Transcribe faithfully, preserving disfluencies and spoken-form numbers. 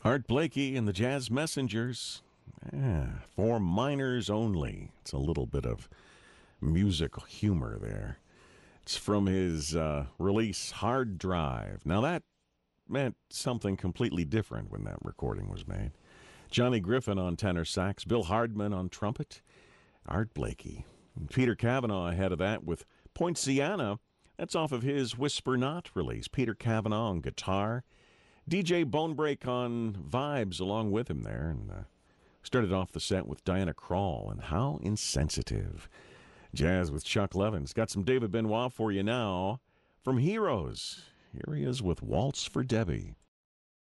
Art Blakey and the Jazz Messengers. Yeah, for minors only. It's a little bit of musical humor there. It's from his uh, release, Hard Drive. Now, that meant something completely different when that recording was made. Johnny Griffin on tenor sax, Bill Hardman on trumpet, Art Blakey. And Peter Cavanaugh ahead of that with Poinciana. That's off of his Whisper Not release. Peter Cavanaugh on guitar. D J Bonebreak on vibes along with him there. And uh, started off the set with Diana Krall and How Insensitive. Jazz with Chuck Levins. Got some David Benoit for you now from Heroes. Here he is with Waltz for Debbie.